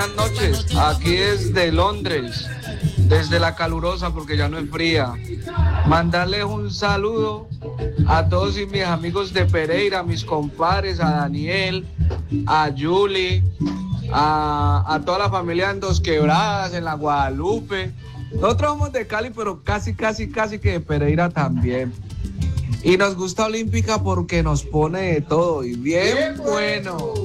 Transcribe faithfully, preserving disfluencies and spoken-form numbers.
Buenas noches, aquí desde Londres, desde la calurosa porque ya no es fría. Mandarles un saludo a todos y mis amigos de Pereira, a mis compadres, a Daniel, a Julie, a, a toda la familia en Dos Quebradas, en la Guadalupe. Nosotros somos de Cali, pero casi, casi, casi que de Pereira también. Y nos gusta Olímpica porque nos pone de todo y bien, bien bueno.